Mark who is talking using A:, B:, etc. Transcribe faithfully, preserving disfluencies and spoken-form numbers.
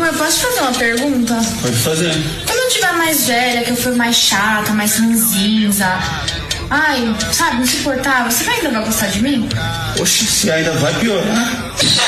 A: Amor, posso te fazer uma pergunta?
B: Pode fazer.
A: Quando eu tiver mais velha, que eu for mais chata, mais ranzinza, ai, sabe, insuportável, você ainda vai gostar de mim?
B: Oxe, você ainda vai piorar.